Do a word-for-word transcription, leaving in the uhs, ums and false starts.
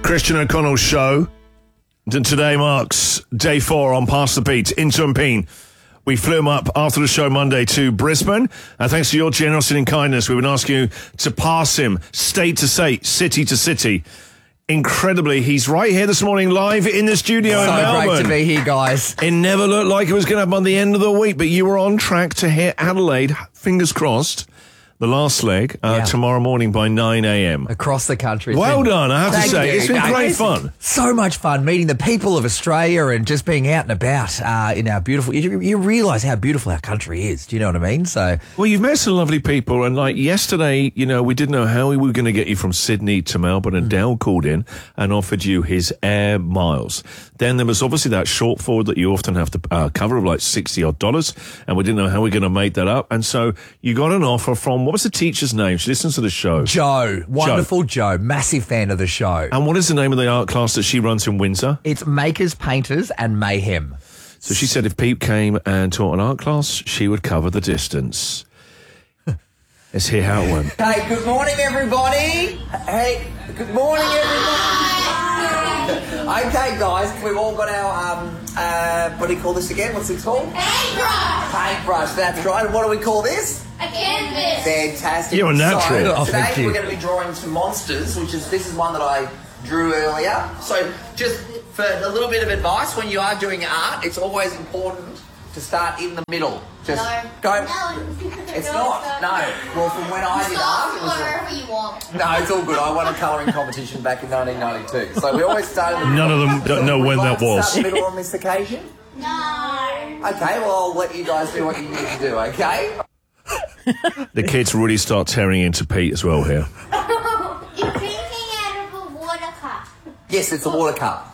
Christian O'Connell's show. And today marks day four on Pass the Beat in Tumpeen. We flew him up after the show Monday to Brisbane. And thanks to your generosity and kindness, we've been asking you to pass him state to state, city to city. Incredibly, he's right here this morning live in the studio in Melbourne. So great to be here, guys. It never looked like it was going to happen on the end of the week, but you were on track to hit Adelaide, fingers crossed, the last leg, uh, Yeah. tomorrow morning by nine a.m. Across the country. It's Well been- done, I have to Thank say. you. It's been No, great it's fun. So much fun meeting the people of Australia and just being out and about uh, in our beautiful... You, you realise how beautiful our country is. Do you know what I mean? So Well, you've met some lovely people, and like yesterday, you know, we didn't know how we were going to get you from Sydney to Melbourne, and Dale called in and offered you his air miles. Then there was obviously that shortfall that you often have to uh, cover of like sixty odd dollars, and we didn't know how we were going to make that up. And so you got an offer from, what was the teacher's name? She listens to the show. Joe, wonderful Joe, massive fan of the show. And what is the name of the art class that she runs in Windsor? It's Makers, Painters and Mayhem. So she said if Pete came and taught an art class, she would cover the distance. Let's hear how it went. Hey, good morning, everybody. Hey, good morning, everybody. Okay, guys, we've all got our, um, uh, what do you call this again? What's it called? Paintbrush! Paintbrush, that's right. And what do we call this? A canvas! Fantastic. You're a natural. So, Oh, today thank you. we're going to be drawing some monsters, which is, this is one that I drew earlier. So just for a little bit of advice, when you are doing art, it's always important to start in the middle. Just No. go. No. It's No, not. it's No. not. Well, from when I did art, it was... Whatever you want. No, it's all good. I won a colouring competition back in nineteen ninety-two. So we always started in the None of them don't know when We'd that like to was. start in the middle on this occasion. No. Okay, well, I'll let you guys do what you need to do, okay? The kids really start tearing into Pete as well here. You're drinking out of a water cup. Yes, it's a water cup.